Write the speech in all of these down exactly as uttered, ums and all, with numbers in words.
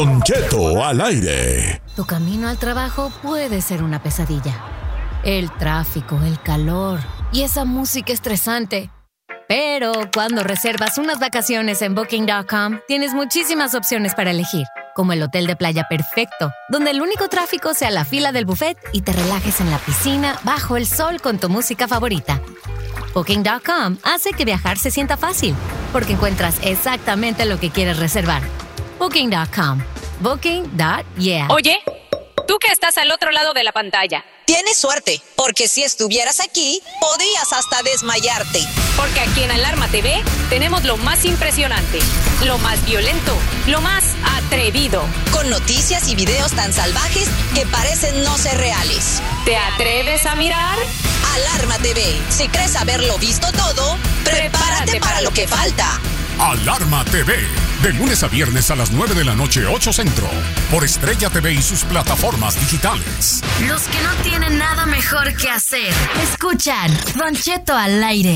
Don Cheto al aire. Tu camino al trabajo puede ser una pesadilla. El tráfico, el calor y esa música estresante. Pero cuando reservas unas vacaciones en Booking punto com, tienes muchísimas opciones para elegir. Como el hotel de playa perfecto, donde el único tráfico sea la fila del buffet y te relajes en la piscina bajo el sol con tu música favorita. Booking punto com hace que viajar se sienta fácil, porque encuentras exactamente lo que quieres reservar. Booking punto com. Booking. Yeah. Oye, tú que estás al otro lado de la pantalla. Tienes suerte, porque si estuvieras aquí, podrías hasta desmayarte. Porque aquí en Alarma T V tenemos lo más impresionante, lo más violento, lo más atrevido. Con noticias y videos tan salvajes que parecen no ser reales. ¿Te atreves a mirar? Alarma T V. Si crees haberlo visto todo, prepárate, prepárate para, para lo que falta. Alarma T V. De lunes a viernes a las nueve de la noche, ocho Centro. Por Estrella T V y sus plataformas digitales. Los que no tienen nada mejor que hacer, escuchan Don Cheto al aire.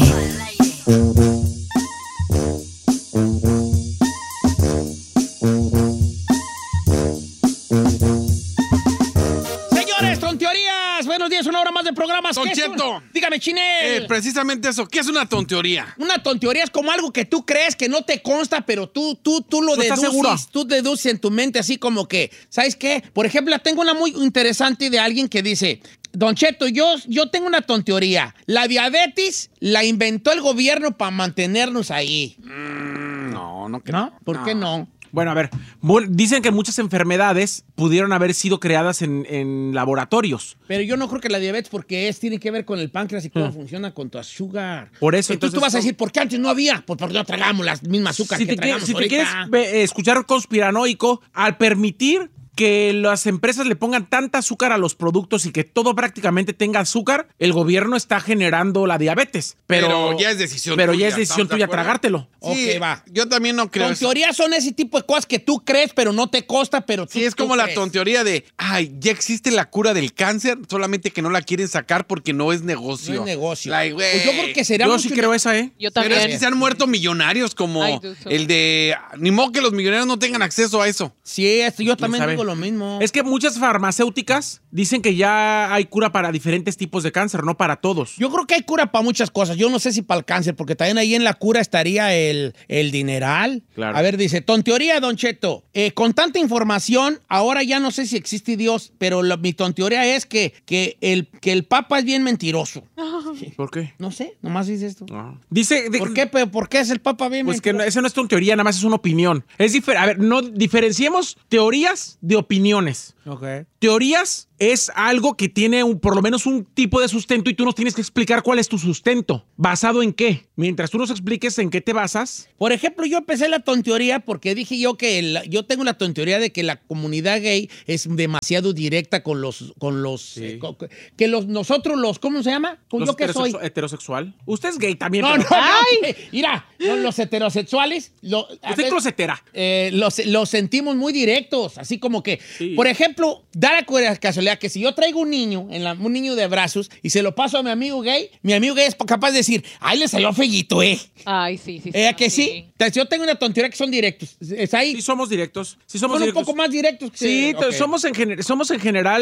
Buenos días, una hora más de programas. Don Cheto. Dígame, Chinel. Eh, precisamente eso. ¿Qué es una tonteoría? Una tonteoría es como algo que tú crees que no te consta, pero tú, tú, tú lo deduces. Tú deduces en tu mente así como que, ¿sabes qué? Por ejemplo, tengo una muy interesante de alguien que dice, Don Cheto, yo, yo tengo una tonteoría. La diabetes la inventó el gobierno para mantenernos ahí. Mm, no, no creo. ¿No? ¿Por no. qué no? Bueno, a ver, dicen que muchas enfermedades pudieron haber sido creadas en, en laboratorios. Pero yo no creo que la diabetes, porque es, tiene que ver con el páncreas y cómo mm. funciona con tu azúcar. Por eso, entonces, entonces tú vas a decir, ¿por qué antes no había? Pues porque no tragamos las mismas azúcar si que te tragamos Si ahorita. te quieres eh, escuchar conspiranoico, al permitir que las empresas le pongan tanta azúcar a los productos y que todo prácticamente tenga azúcar, el gobierno está generando la diabetes. Pero, pero ya es decisión pero tuya. Pero ya es decisión tuya tragártelo. Sí, ok, va. Yo también no creo. Con teoría son ese tipo de cosas que tú crees, pero no te consta, pero tú Sí, es como tú la crees. tonteoría de, ay, ya existe la cura del cáncer, solamente que no la quieren sacar porque no es negocio. No es negocio. Like, pues yo creo que sería Yo sí creo esa, ¿eh? Yo también. Pero es que se han muerto millonarios como Ay, el de... Ni modo que los millonarios no tengan acceso a eso. Sí, esto, yo también sabe? digo lo mismo. Es que muchas farmacéuticas dicen que ya hay cura para diferentes tipos de cáncer, no para todos. Yo creo que hay cura para muchas cosas. Yo no sé si para el cáncer, porque también ahí en la cura estaría el, el dineral. Claro. A ver, dice, tonteoría, Don Cheto. Eh, con tanta información, ahora ya no sé si existe Dios, pero lo, mi tonteoría es que, que, el, que el Papa es bien mentiroso. ¿Por qué? No sé, nomás dice esto. No. Dice, de, ¿Por qué? ¿Pero ¿Por qué es el Papa bien Pues mentiroso? que no, esa no es tonteoría, nada más es una opinión. Es diferente. A ver, no diferenciemos teorías de opiniones. Ok. Teorías es algo que tiene un, por lo menos un tipo de sustento y tú nos tienes que explicar cuál es tu sustento. ¿Basado en qué? Mientras tú nos expliques en qué te basas. Por ejemplo, yo empecé la tonteoría porque dije yo que el, yo tengo la tonteoría de que la comunidad gay es demasiado directa con los, con los, Sí. eh, con, que los, nosotros los, ¿cómo se llama? Los ¿Yo qué soy? heterosexu- heterosexual. Usted es gay también. No, pero... no, no. Mira, no, los heterosexuales, lo, a Usted es closetera. Eh, los, los sentimos muy directos, así como que, Sí. por ejemplo, da la casualidad que si yo traigo un niño, en la, un niño de brazos, y se lo paso a mi amigo gay, mi amigo gay es capaz de decir, ay, le salió fellito, ¿eh? Ay, sí, sí. ¿Eh, que sí? Entonces, yo tengo una tontería que son directos. ¿Es ahí? Sí somos directos. Sí somos son directos. un poco más directos. Que Sí, okay. somos, en gener- somos en general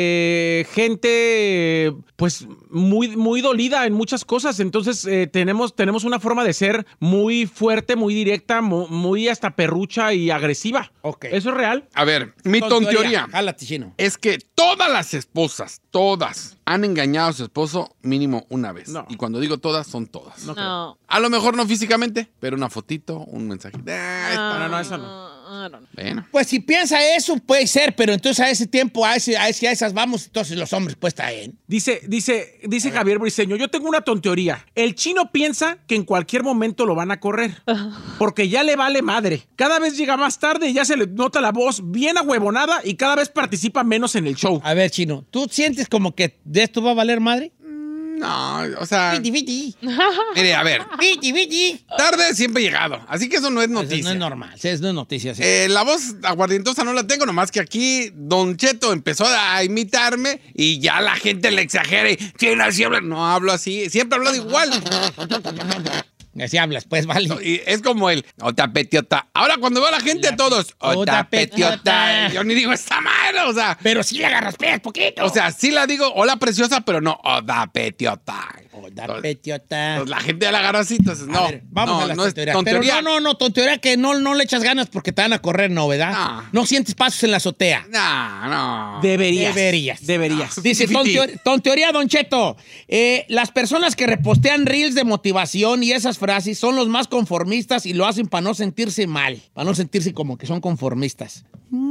eh, gente pues muy, muy dolida en muchas cosas. Entonces eh, tenemos, tenemos una forma de ser muy fuerte, muy directa, muy, muy hasta perrucha y agresiva. Ok. ¿Eso es real? A ver, mi tonteoría Jálate, chino. es que todas las esposas, todas, han engañado a su esposo mínimo una vez. No. Y cuando digo todas, son todas. No. No. A lo mejor no físicamente, pero una fotito, un mensaje. Ah, No, está- no, no, eso no. Ah, no, no. Bueno. Pues si piensa eso, puede ser, pero entonces a ese tiempo, a, ese, a, ese, a esas vamos, entonces los hombres pues traen. Dice, dice, dice Javier Briceño, yo tengo una tonteoría. El chino piensa que en cualquier momento lo van a correr, porque ya le vale madre. Cada vez llega más tarde y ya se le nota la voz bien ahuevonada y cada vez participa menos en el show. A ver, chino, ¿tú sientes como que de esto va a valer madre? No, o sea, Viti, viti. mire, a ver, Viti, viti. tarde siempre he llegado, así que eso no es Eso noticia. no es normal, eso no es noticia. Sí. Eh, la voz aguardientosa no la tengo, nomás que aquí Don Cheto empezó a imitarme y ya la gente le exagera y "Chino, así habla". No hablo así, siempre he hablado igual. Así hablas, pues, vale. Y es como el otra petiota. Ahora cuando veo a la gente, La todos, otra otra petiota. petiota. Yo ni digo esa madre, o sea. Pero sí le agarras pies, poquito. O sea, sí la digo, hola preciosa, pero no, otra petiota. Otra petiota. Entonces, la gente ya la agarra así, entonces no. A ver, vamos no, a la no es tontería. tontería. Pero no, no, no, tontería que no, no le echas ganas porque te van a correr, ¿no, verdad? No. No sientes pasos en la azotea. No, no. Deberías. Deberías. Deberías. Dice, tonteoría, tonteoría, Don Cheto, eh, las personas que repostean reels de motivación y esas frases son los más conformistas y lo hacen para no sentirse mal, para no sentirse como que son conformistas.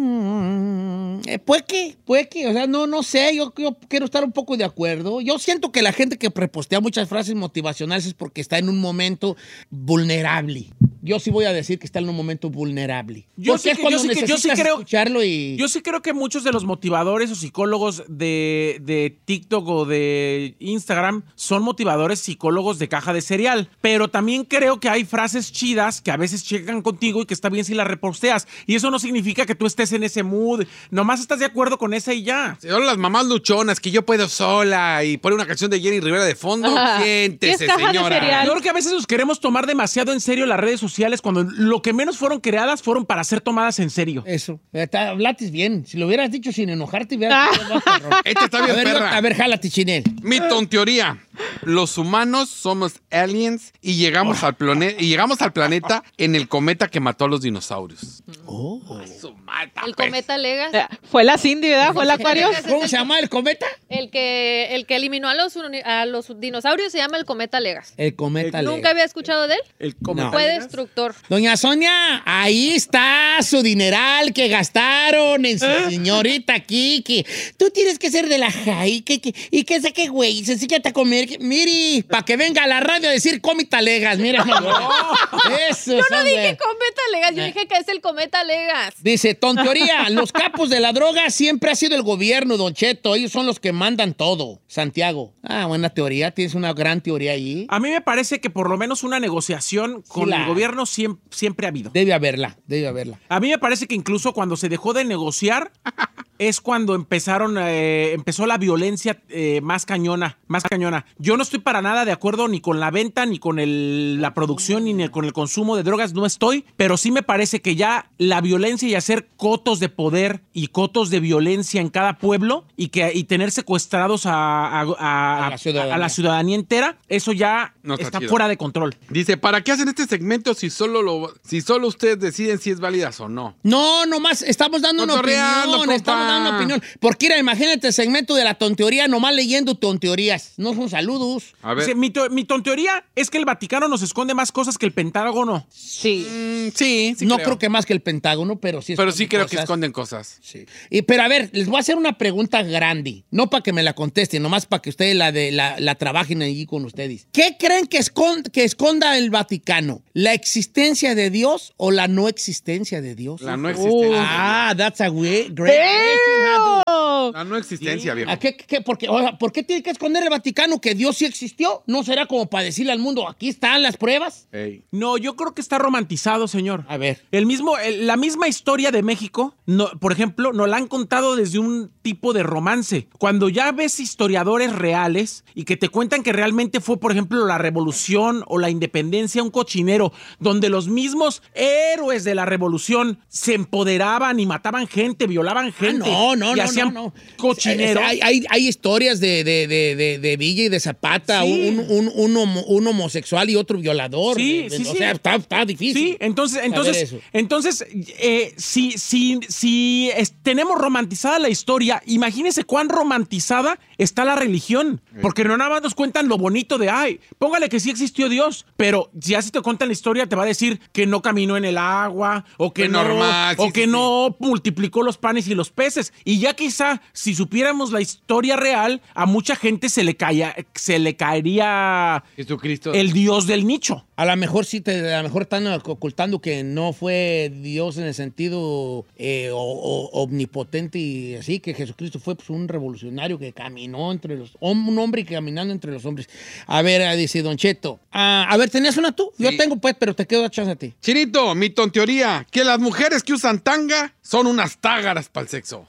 Mm, eh, puede que, puede que, o sea, no, no sé, yo, yo quiero estar un poco de acuerdo. Yo siento que la gente que repostea muchas frases motivacionales es porque está en un momento vulnerable. Yo sí voy a decir que está en un momento vulnerable. Yo Porque sí es que- cuando yo sí que- yo sí necesitas creo- escucharlo y... Yo sí creo que muchos de los motivadores o psicólogos de, de TikTok o de Instagram son motivadores psicólogos de caja de cereal. Pero también creo que hay frases chidas que a veces llegan contigo y que está bien si las reposteas. Y eso no significa que tú estés en ese mood. Nomás estás de acuerdo con esa y ya. Ahora las mamás luchonas, que yo puedo sola y pone una canción de Jenny Rivera de fondo. Ajá. Siéntese, ¿Qué es caja de señora. cereal? Yo creo que a veces nos queremos tomar demasiado en serio las redes sociales cuando lo que menos fueron creadas fueron para ser tomadas en serio. Eso. Está- Hablaste bien. Si lo hubieras dicho sin enojarte, hubieras dicho más perrón. Esta está bien a ver, perra. a ver, jálate, Chinel. Mi tonteoría. Los humanos somos aliens y llegamos, al plane- y llegamos al planeta en el cometa que mató a los dinosaurios. Oh. Su mata, El pues. cometa Legas, Eh, Fue la Cindy, ¿verdad? Fue el Acuario. ¿Cómo se llama el cometa? el que, el que eliminó a los, uni- a los dinosaurios se llama el cometa Legas. El cometa. ¿Nunca Lega. había escuchado de él? El No. Fue destructor. Doña Sonia, ahí está su dineral que gastaron en su señorita aquí, que tú tienes que ser de la high, que, que, y que sé que güey, sencillate a comer. que- Miri, para que venga a la radio a decir cómita Legas, mira. Eso, Yo no son dije de- cometa Legas, yo dije que es el cometa Legas. Dice, tonteoría, los capos de la droga siempre ha sido el gobierno, Don Cheto. Ellos son los que mandan todo. Santiago. Ah, buena teoría. Tienes una gran teoría ahí. A mí me parece que por lo menos una negociación con la- el gobierno siempre, siempre ha habido. Debe haberla, debe haberla. A mí me parece que incluso cuando se dejó de negociar es cuando empezaron, eh, empezó la violencia eh, más cañona, más cañona. Yo no estoy para nada de acuerdo ni con la venta, ni con el- la producción, ni con el consumo de drogas, no estoy, pero sí me parece que ya la violencia y hacer cotos de poder y cotos de violencia en cada pueblo y, que, y tener secuestrados a, a- a- A la ciudadanía. a la ciudadanía entera, eso ya No está está chido. fuera de control. Dice, ¿para qué hacen este segmento si solo lo, si solo ustedes deciden si es válidas o no? No, nomás estamos dando una Cotorreando, opinión, estamos compa. dando una opinión. Porque mira, imagínate el segmento de la tonteoría, nomás leyendo tonteorías. No son saludos. A ver. Sí, mi, to- mi tonteoría es que el Vaticano nos esconde más cosas que el Pentágono. Sí. Mm, sí, sí no creo. creo que más que el Pentágono, pero sí Pero esconde sí creo que cosas. esconden cosas. Sí. Y, pero a ver, les voy a hacer una pregunta grande. No para que me la contesten, nomás para que ustedes la, de, la, la trabajen allí con ustedes. ¿Qué creen que, escon- que esconda el Vaticano? ¿La existencia de Dios o la no existencia de Dios? La no existencia. Ah, that's a we- great question. La no existencia, viejo. ¿A qué, qué- por, qué, o sea, ¿Por qué tiene que esconder el Vaticano que Dios sí existió? ¿No será como para decirle al mundo, aquí están las pruebas? Ey. No, yo creo que está romantizado, señor. A ver. El mismo, el- la misma historia de México, no, por ejemplo, nos la han contado desde un tipo de romance. Cuando ya ves historiadores reales y que te cuentan que realmente fue, por ejemplo, la revolución o la independencia un cochinero, donde los mismos héroes de la revolución se empoderaban y mataban gente, violaban gente. Ah, no, no, y no, hacían no, no. cochinero. Hay, hay, hay historias de, de, de, de, de Villa y de Zapata, Sí. un, un, un, homo- un homosexual y otro violador. Sí, De- de- sí, o sí. sea, está, está difícil. Sí, entonces, saber entonces, eso. entonces, eh, si, si, si es- tenemos romantizada la historia, imagínense cuán romantizada está la religión. Porque no nada más nos cuentan lo bonito de, ay, póngale que sí existió Dios, pero ya si te cuentan la historia te va a decir que no caminó en el agua, o que Fue no, normal, sí, o sí, que sí. no multiplicó los panes y los peces. Y ya quizá, si supiéramos la historia real, a mucha gente se le caía, se le caería Jesucristo. el Dios del nicho. A lo mejor sí, te, a lo mejor están ocultando que no fue Dios en el sentido eh, o- o- omnipotente y así, que Jesucristo fue pues, un revolucionario que caminó entre los... un hombre caminando entre los hombres. A ver, ah, dice Don Cheto. Ah, a ver, ¿tenías una tú? Yo Sí. tengo pues, pero te quedo a chance a ti. Chinito, mi tonteoría, que las mujeres que usan tanga son unas tágaras para el sexo.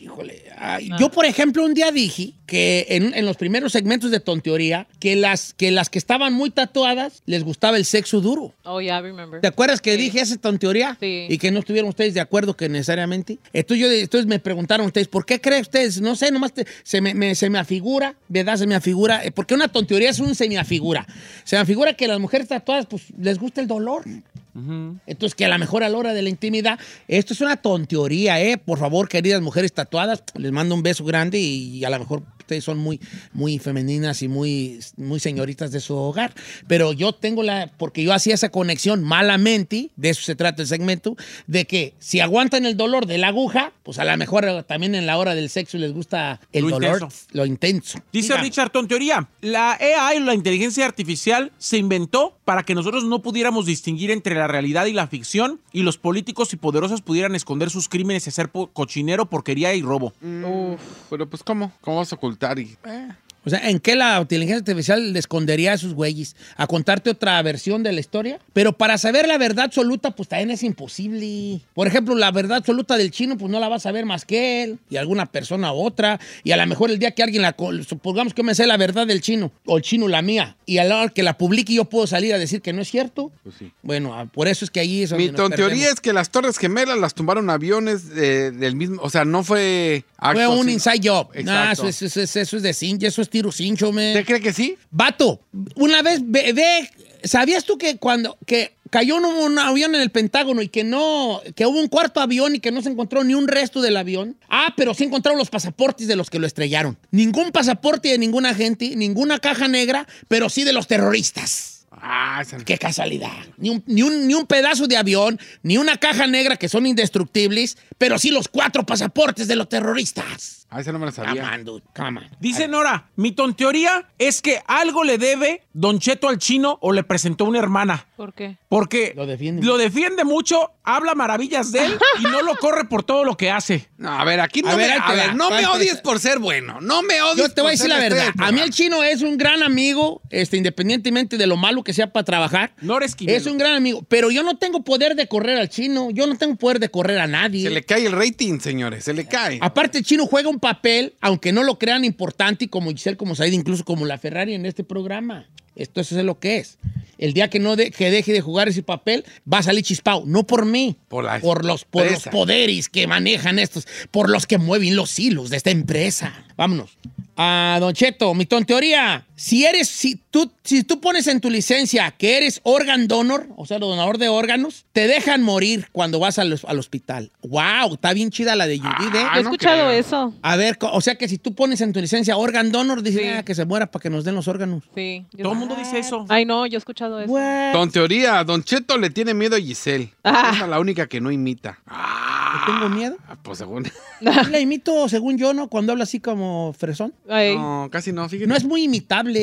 Híjole, ay, ah. yo por ejemplo un día dije que en, en los primeros segmentos de Tonteoría que las, que las que estaban muy tatuadas les gustaba el sexo duro. Oh, yeah, I remember. ¿Te acuerdas que sí. dije esa Tonteoría? Sí. Y que no estuvieron ustedes de acuerdo que necesariamente. Entonces, yo, entonces me preguntaron ustedes, ¿por qué creen ustedes? No sé, nomás te, se, me, me, se me afigura, ¿verdad? Se me afigura, porque una tonteoría es un semiafigura. Se me afigura que las mujeres tatuadas pues les gusta el dolor. Uh-huh. Entonces, que a lo mejor a la hora de la intimidad, esto es una tonteoría, ¿eh? Por favor, queridas mujeres tatuadas, les mando un beso grande y a lo mejor ustedes son muy, muy femeninas y muy, muy señoritas de su hogar. Pero yo tengo la, porque yo hacía esa conexión malamente, de eso se trata el segmento, de que si aguantan el dolor de la aguja, pues a lo mejor también en la hora del sexo les gusta el lo dolor, intenso. lo intenso. Dice Diga. Richard, tonteoría, la A I, la inteligencia artificial, se inventó para que nosotros no pudiéramos distinguir entre la realidad y la ficción, y los políticos y poderosos pudieran esconder sus crímenes y hacer cochinero, porquería y robo. Mm, Uf, pero pues ¿cómo? ¿Cómo vas a ocultar? Y, eh. O sea, ¿en qué la inteligencia artificial le escondería a esos güeyes? ¿A contarte otra versión de la historia? Pero para saber la verdad absoluta, pues también es imposible. Por ejemplo, la verdad absoluta del chino, pues no la va a saber más que él y alguna persona u otra. Y a lo mejor el día que alguien la... Supongamos que me sé la verdad del chino, o el chino la mía, y a la hora que la publique yo puedo salir a decir que no es cierto. Pues sí. Bueno, por eso es que ahí es donde Mi tonteoría es que las Torres Gemelas las tumbaron aviones eh, del mismo... O sea, no fue... Fue un sin... inside job. Nah, eso, eso, eso, eso es de cincha, eso es tiro cincho, man. ¿Usted cree que sí? Vato, una vez ve, ve, ¿sabías tú que cuando que cayó un, un avión en el Pentágono y que no, que hubo un cuarto avión y que no se encontró ni un resto del avión? Ah, pero sí encontraron los pasaportes de los que lo estrellaron. Ningún pasaporte de ningún agente, ninguna caja negra, pero sí de los terroristas. Ah, esa... ¡Qué casualidad! Ni un, ni, un, ni un pedazo de avión, ni una caja negra que son indestructibles, pero sí los cuatro pasaportes de los terroristas. Ah, esa no me la sabía. Come on, dude. Come on. Dice Nora, mi tonteoría es que algo le debe Don Cheto al chino o le presentó una hermana. ¿Por qué? Porque lo defiende, lo defiende mucho, habla maravillas de él y no lo corre por todo lo que hace. No, a ver, aquí no a me, ver, a ver, no me odies por ser bueno. No me odies. Yo te voy a decir la verdad. A mí el chino es un gran amigo, este, independientemente de lo malo que sea para trabajar. Nora Esquivel. Es un gran amigo. Pero yo no tengo poder de correr al chino. Yo no tengo poder de correr a nadie. Se le cae el rating, señores. Se le cae. Aparte, el chino juega un papel, aunque no lo crean importante, como Giselle, como Said, incluso como la Ferrari en este programa. Esto eso es lo que es. El día que no de, que deje de jugar ese papel, va a salir chispado. No por mí, por, la por, los, por los poderes que manejan estos, por los que mueven los hilos de esta empresa. Vámonos. Ah, Don Cheto, mi tonteoría. Si eres, si tú, si tú pones en tu licencia que eres organ donor, o sea, donador de órganos, te dejan morir cuando vas al, al hospital. ¡Wow! Está bien chida la de Judith, ¿eh? Ah, he escuchado no eso. A ver, o sea que si tú pones en tu licencia organ donor, dice sí. ah, que se muera para que nos den los órganos. Sí. Yo Todo el mundo dice eso. Ay, no, yo he escuchado eso. What? Tonteoría, Don Cheto le tiene miedo a Giselle. Ah. Es la única que no imita. Ah. ¿Le tengo miedo? Pues según... La imito, según yo, ¿no? Cuando habla así como fresón. Ay. No, casi no, fíjate. No es muy imitable.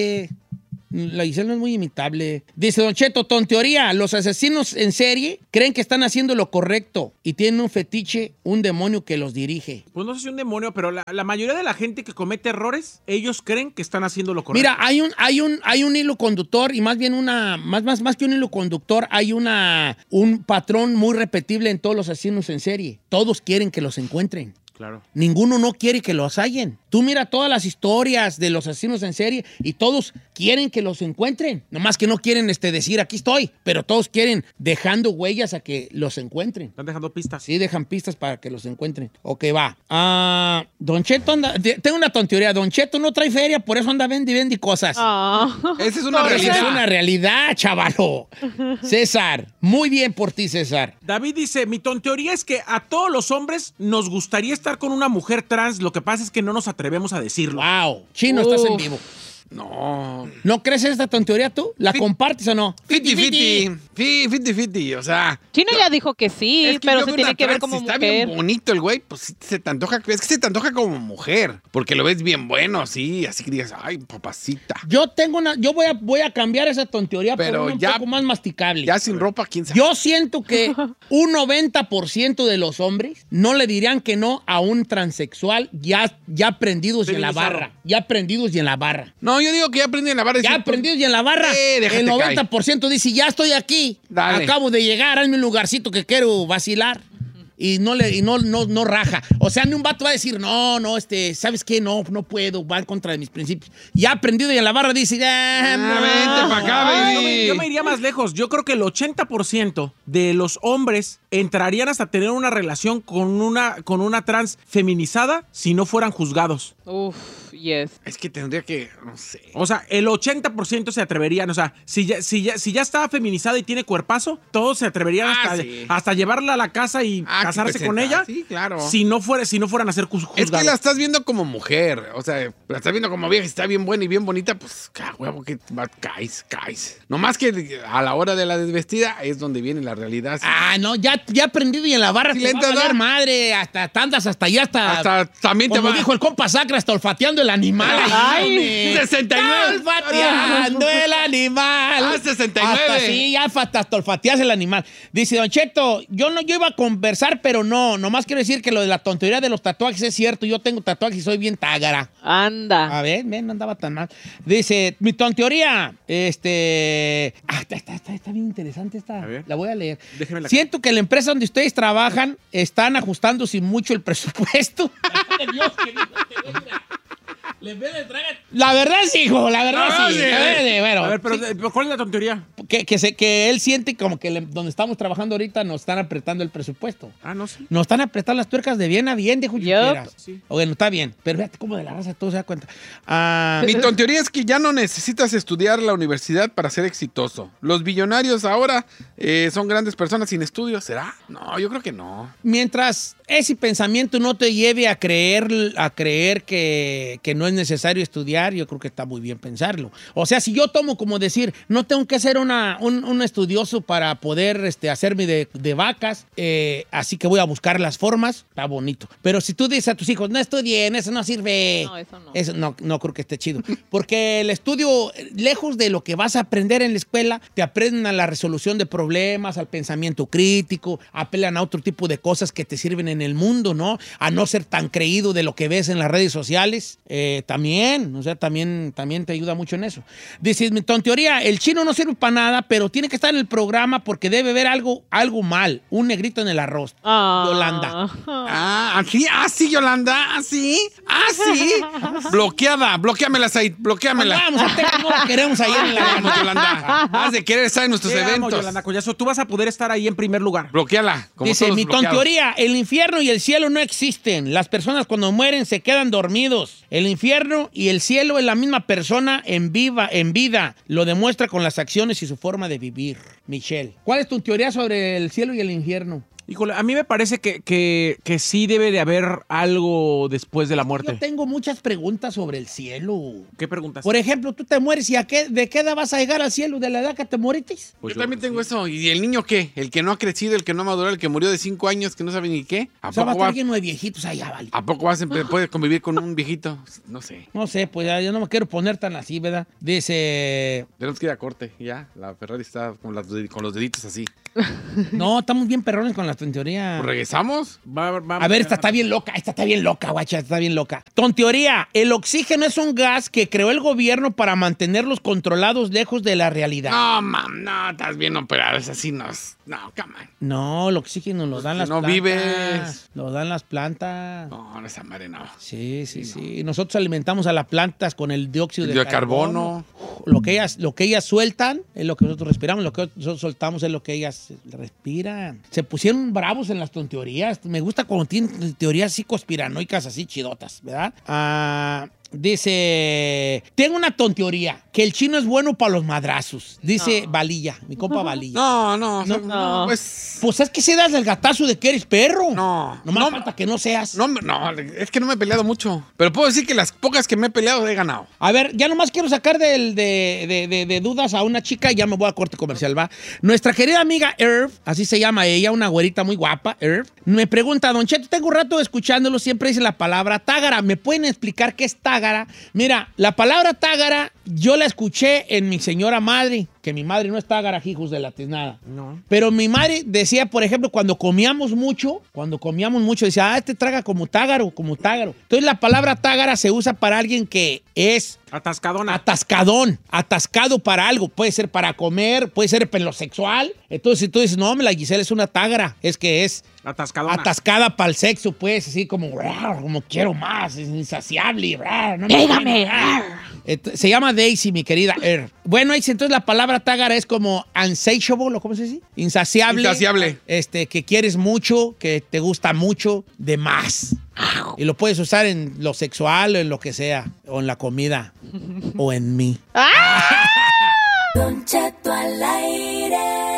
La Giselle no es muy imitable. Dice Don Cheto, tonteoría, los asesinos en serie creen que están haciendo lo correcto y tienen un fetiche, un demonio que los dirige. Pues no sé si un demonio, pero la, la mayoría de la gente que comete errores, ellos creen que están haciendo lo correcto. Mira, hay un, hay un, hay un hilo conductor y más bien una, más, más, más que un hilo conductor, hay una, un patrón muy repetible en todos los asesinos en serie. Todos quieren que los encuentren. Claro. Ninguno no quiere que los hallen. Tú mira todas las historias de los asesinos en serie y todos quieren que los encuentren. Nomás que no quieren este, decir aquí estoy, pero todos quieren dejando huellas a que los encuentren. Están dejando pistas. Sí, dejan pistas para que los encuentren. Ok, va. Ah, Don Cheto anda... Tengo una tontería. Don Cheto no trae feria, por eso anda vendi vendi cosas. Oh. Esa es una no, realidad. Esa es una realidad, chavalo. César, muy bien por ti, César. David dice, mi tonteoría es que a todos los hombres nos gustaría estar con una mujer trans, lo que pasa es que no nos atrevemos a decirlo. Wow, Chino, Uf. estás en vivo. No. ¿No crees esta tontería tú? ¿La Fit, compartes o no? Fiti, fiti. Fiti, fiti. O sea. Chino ya dijo que sí, es que pero se tiene que ver como si mujer. Está bien bonito el güey, pues se te antoja. Es que se te antoja como mujer. Porque lo ves bien bueno, así. Así que digas, ay, papacita. Yo tengo una. Yo voy a, voy a cambiar esa tontería pero por una ya, un poco más masticable. Ya sin ropa, quién sabe. Yo siento que un noventa por ciento de los hombres no le dirían que no a un transexual ya, ya prendidos y en la barra. Ya prendidos y en la barra. No, yo digo que ya aprendí en la barra. Ya aprendidos y en la barra. Eh, el noventa por ciento cae. Dice, ya estoy aquí. Dale. Acabo de llegar, hazme un lugarcito que quiero vacilar. y no le y no, no, no raja. O sea, ni un vato va a decir, no, no, este, ¿sabes qué? No, no puedo, va en contra de mis principios. Ya aprendido y en la barra dice, ya, Ah, no, vente pa' acá, baby. Yo me, yo me iría más lejos. Yo creo que el ochenta por ciento de los hombres entrarían hasta tener una relación con una, con una trans feminizada si no fueran juzgados. Uf, yes. Es que tendría que, no sé. O sea, el ochenta por ciento se atreverían. O sea, si ya, si ya, si ya está feminizada y tiene cuerpazo, todos se atreverían Ah, hasta, sí. hasta llevarla a la casa y Ah, casarse que con presenta. ella. Sí, claro. Si no, fuera, si no fueran a ser juz- juzgados. Es que la estás viendo como mujer, o sea, la estás viendo como vieja, está bien buena y bien bonita, pues, ca- huevo, que va- caes, caes. Nomás que a la hora de la desvestida es donde viene la realidad. Ah, no, ya, ya aprendido y en la barra Sí, te le va a entra, valer ¿no? madre, hasta tandas, hasta allá, hasta... Hasta también te como va. dijo el compa Sacra, hasta olfateando el animal. Ay, Ay, sesenta y nueve. olfateando el animal. Ah, sesenta y nueve. Hasta sí, ya hasta olfateas el animal. Dice, Don Cheto, yo no, yo iba a conversar, pero no, nomás quiero decir que lo de la tontería de los tatuajes es cierto, yo tengo tatuajes y soy bien tágara. Anda. A ver, ven, no andaba tan mal. Dice, mi tonteoría, este... Ah, está, está, está, está bien interesante esta. A ver. La voy a leer. Déjeme la- Siento que la empresa donde ustedes trabajan están ajustándose mucho el presupuesto. Dios, que Dios te bendiga. Le ve de traga- La verdad sí, hijo, la verdad No, sí. sí. La verdad, sí, bueno, A ver, pero sí, eh, ¿cuál es la tontería? que, que, se- que él siente como que le- donde estamos trabajando ahorita nos están apretando el presupuesto. Ah, no sé. Nos están apretando las tuercas de bien a bien, dijo Yup. Junqueras. Sí. Bueno, está bien, pero fíjate cómo de la raza todo se da cuenta. Ah, Mi tontería es que ya no necesitas estudiar la universidad para ser exitoso. Los billonarios ahora eh, son grandes personas sin estudios, ¿será? No, yo creo que no. mientras ese pensamiento no te lleve a creer, a creer que, que no es necesario estudiar, yo creo que está muy bien pensarlo. O sea, si yo tomo como decir, no tengo que ser una, un, un estudioso para poder este, hacerme de, de vacas, eh, así que voy a buscar las formas, está bonito. Pero si tú dices a tus hijos, no estudien, eso no sirve. No, eso no. Eso no, no creo que esté chido. Porque el estudio, lejos de lo que vas a aprender en la escuela, te aprenden a la resolución de problemas, al pensamiento crítico, apelan a otro tipo de cosas que te sirven en el mundo, ¿no? A no ser tan creído de lo que ves en las redes sociales. Eh, también, o sea, también, también te ayuda mucho en eso. Dices, mi tontería, el chino no sirve para nada, pero tiene que estar en el programa porque debe ver algo, algo mal. Un negrito en el arroz. Ah. Yolanda. Ah, ¿así? ¿Ah, sí, Yolanda? ¿Ah, sí? ¿Ah, sí? Bloqueada, bloqueamela, Said, bloqueamela. Vamos, a Texas, no la queremos ahí en la... Vamos, Yolanda. Has de querer estar en nuestros Te amo, eventos. Yolanda Collazo. Tú vas a poder estar ahí en primer lugar. Bloqueala. Como Dice, todos mi bloqueados. tonteoría, el infierno y el cielo no existen. Las personas cuando mueren se quedan dormidos. El infierno y el cielo es la misma persona en, viva, en vida. Lo demuestra con las acciones y su forma de vivir. Michelle, ¿cuál es tu teoría sobre el cielo y el infierno? Híjole, a mí me parece que, que, que sí debe de haber algo después de la muerte. Yo tengo muchas preguntas sobre el cielo. ¿Qué preguntas? Por ejemplo, tú te mueres y ¿a qué, ¿de qué edad vas a llegar al cielo? ¿De la edad que te moriste? Pues yo también tengo eso. ¿Y el niño qué? El que no ha crecido, el que no ha madurado, el que murió de cinco años, que no sabe ni qué. ¿A O sea, va a poco estar va, lleno de viejitos allá, vale. ¿a poco vas a empe- puedes convivir con un viejito? No sé. No sé, pues ya, yo no me quiero poner tan así, ¿verdad? Dice... Tenemos que ir a corte, ya. La Ferrari está con, las dedi- con los deditos así. No, estamos bien perrones con la tontería. Pues regresamos. Va- va- A ver, esta está bien loca, esta está bien loca, guacha, está bien loca. Tonteoría, el oxígeno es un gas que creó el gobierno para mantenerlos controlados lejos de la realidad. No, mam, no, estás bien operado. Es así, no. No, come on. No, el oxígeno lo dan que las no plantas. vives. Lo dan las plantas. No, no, esa madre no. Sí, sí, sí. Nosotros alimentamos a las plantas con el dióxido El de de carbono. Lo que, ellas, lo que ellas sueltan es lo que nosotros respiramos, lo que nosotros soltamos es lo que ellas respiran. Se pusieron bravos en las tonteorías. Me gusta cuando tienen teorías así conspiranoicas, así chidotas, ¿verdad? Ah... Dice, tengo una tonteoría, que el chino es bueno para los madrazos. Dice No. Valilla, mi compa Valilla. No, no, No, no, no. pues... Pues es que se das el gatazo de que eres perro. No. Nomás No. falta que no seas. No, no, es que no me he peleado mucho. Pero puedo decir que las pocas que me he peleado he ganado. A ver, ya nomás quiero sacar del- de, de- de- de dudas a una chica y ya me voy a corte comercial, ¿va? Nuestra querida amiga Irv, así se llama ella, una güerita muy guapa, Irv, me pregunta, Don Cheto, tengo un rato escuchándolo, siempre dice la palabra tágara. ¿Me pueden explicar qué es tágara? Mira, la palabra tágara yo la escuché en mi señora madre, que mi madre no está garajijos de la tiznada. No. Pero mi madre decía, por ejemplo, cuando comíamos mucho, cuando comíamos mucho, decía, ah, este traga como tágaro, como tágaro. Entonces la palabra tágara se usa para alguien que es... Atascadona. Atascadón, atascado para algo. Puede ser para comer, puede ser en lo sexual. Entonces, si tú dices, no, la Giselle es una tágara, es que es Atascadona. atascada para el sexo, pues, así como, como quiero más, es insaciable. No Dígame. Se llama Daisy, mi querida Er. Bueno, entonces la palabra tágara es como unsatiable, ¿o cómo se dice? Insaciable. Insaciable. Este, que quieres mucho, que te gusta mucho, de más. Y lo puedes usar en lo sexual o en lo que sea, o en la comida, o en mí. Don Cheto al aire.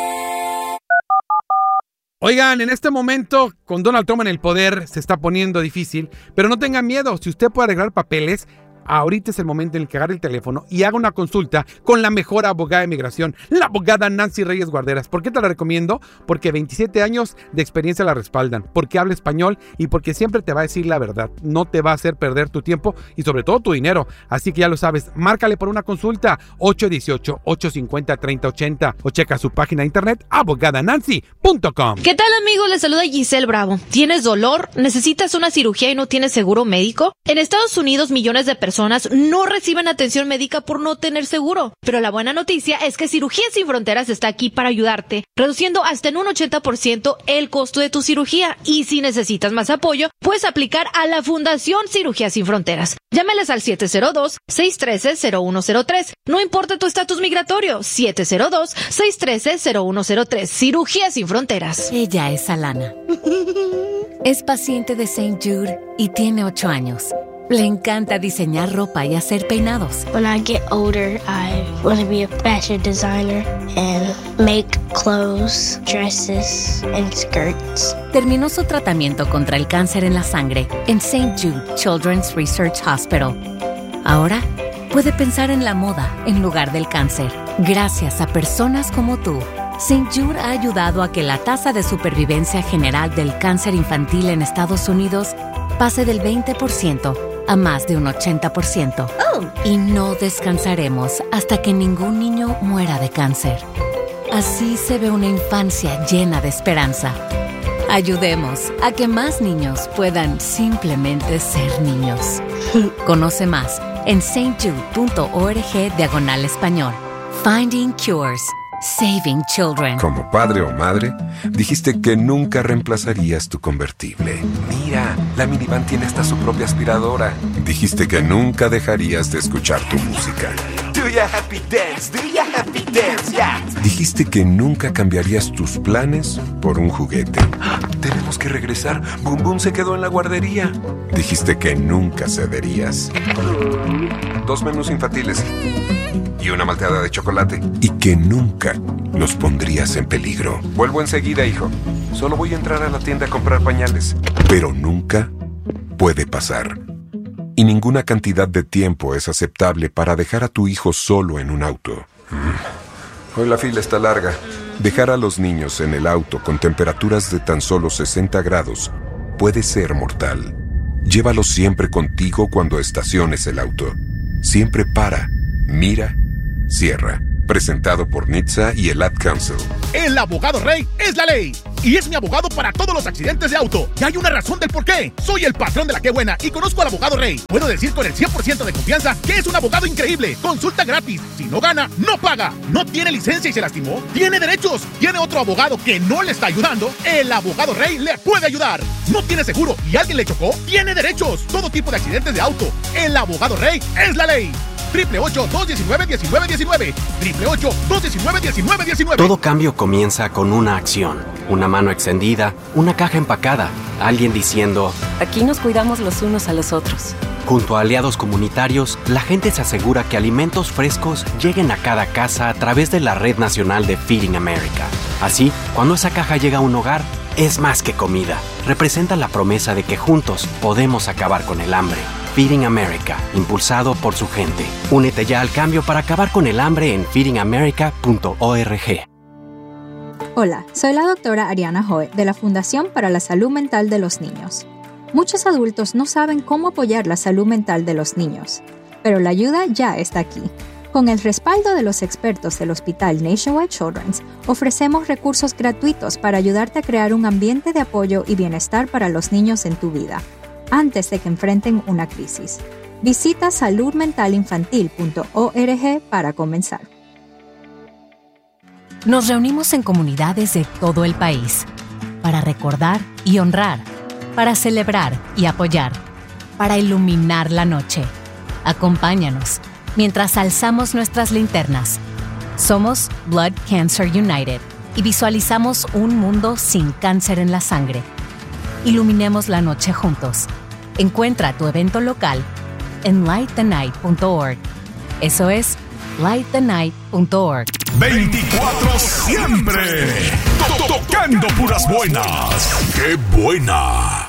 Oigan, en este momento, con Donald Trump en el poder, se está poniendo difícil, pero no tengan miedo. Si usted puede arreglar papeles, ahorita es el momento en el que agarre el teléfono y haga una consulta con la mejor abogada de migración, la abogada Nancy Reyes Guarderas. ¿Por qué te la recomiendo? Porque veintisiete años de experiencia la respaldan, porque habla español y porque siempre te va a decir la verdad. No te va a hacer perder tu tiempo y sobre todo tu dinero. Así que ya lo sabes, márcale por una consulta ocho uno ocho, ocho cinco cero, tres cero ocho cero o checa su página de internet abogada nancy punto com. ¿Qué tal, amigos? Les saluda Giselle Bravo. ¿Tienes dolor? ¿Necesitas una cirugía y no tienes seguro médico? En Estados Unidos, millones de personas no reciben atención médica por no tener seguro. Pero la buena noticia es que Cirugías Sin Fronteras está aquí para ayudarte, reduciendo hasta en un ochenta por ciento el costo de tu cirugía. Y si necesitas más apoyo, puedes aplicar a la Fundación Cirugías Sin Fronteras. Llámeles al siete cero dos, seis uno tres, cero uno cero tres. No importa tu estatus migratorio, siete cero dos, seis uno tres, cero uno cero tres. Cirugías Sin Fronteras. Ella es Alana. Es paciente de Saint Jude y tiene ocho años. Le encanta diseñar ropa y hacer peinados. When I get older, I want to be a fashion designer and make clothes, dresses, and skirts. Terminó su tratamiento contra el cáncer en la sangre en Saint Jude Children's Research Hospital. Ahora puede pensar en la moda en lugar del cáncer. Gracias a personas como tú, Saint Jude ha ayudado a que la tasa de supervivencia general del cáncer infantil en Estados Unidos pase del veinte por ciento a más de un ochenta por ciento. Oh. Y no descansaremos hasta que ningún niño muera de cáncer. Así se ve una infancia llena de esperanza. Ayudemos a que más niños puedan simplemente ser niños. Conoce más en saintjude.org diagonal español. Finding Cures. Saving Children. Como padre o madre, dijiste que nunca reemplazarías tu convertible. Mira, la minivan tiene hasta su propia aspiradora. Dijiste que nunca dejarías de escuchar tu música. Do ya happy dance, do ya happy dance, yeah. Dijiste que nunca cambiarías tus planes por un juguete. Tenemos que regresar. Boom Boom se quedó en la guardería. Dijiste que nunca cederías. Dos menús infantiles y una malteada de chocolate. Y que nunca los pondrías en peligro. Vuelvo enseguida, hijo. Solo voy a entrar a la tienda a comprar pañales. Pero nunca puede pasar. Y ninguna cantidad de tiempo es aceptable para dejar a tu hijo solo en un auto. Hoy la fila está larga. Dejar a los niños en el auto con temperaturas de tan solo sesenta grados puede ser mortal. Llévalos siempre contigo cuando estaciones el auto. Siempre para, mira, cierra. Presentado por N H T S A y el Ad Council. El abogado Rey es la ley. Y es mi abogado para todos los accidentes de auto. Y hay una razón del por qué. Soy el patrón de la Qué Buena y conozco al abogado Rey. Puedo decir con el cien por ciento de confianza que es un abogado increíble. Consulta gratis. Si no gana, no paga. No tiene licencia y se lastimó. Tiene derechos. Tiene otro abogado que no le está ayudando. El abogado Rey le puede ayudar. No tiene seguro y alguien le chocó. Tiene derechos. Todo tipo de accidentes de auto. El abogado Rey es la ley. Triple ocho, dos diecinueve, diecinueve diecinueve. Triple ocho, dos diecinueve, diecinueve diecinueve. Todo cambio comienza con una acción. Una mano extendida, una caja empacada, alguien diciendo: aquí nos cuidamos los unos a los otros. Junto a aliados comunitarios, la gente se asegura que alimentos frescos lleguen a cada casa a través de la Red Nacional de Feeding America. Así, cuando esa caja llega a un hogar, es más que comida. Representa la promesa de que juntos podemos acabar con el hambre. Feeding America, impulsado por su gente. Únete ya al cambio para acabar con el hambre en feeding america punto org. Hola, soy la doctora Ariana Hoy de la Fundación para la Salud Mental de los Niños. Muchos adultos no saben cómo apoyar la salud mental de los niños, pero la ayuda ya está aquí. Con el respaldo de los expertos del Hospital Nationwide Children's, ofrecemos recursos gratuitos para ayudarte a crear un ambiente de apoyo y bienestar para los niños en tu vida, antes de que enfrenten una crisis. Visita salud mental infantil punto org para comenzar. Nos reunimos en comunidades de todo el país para recordar y honrar, para celebrar y apoyar, para iluminar la noche. Acompáñanos mientras alzamos nuestras linternas. Somos Blood Cancer United y visualizamos un mundo sin cáncer en la sangre. Iluminemos la noche juntos. Encuentra tu evento local en light the night punto org. Eso es light the night punto org. veinticuatro siempre. Tocando puras buenas. ¡Qué buena!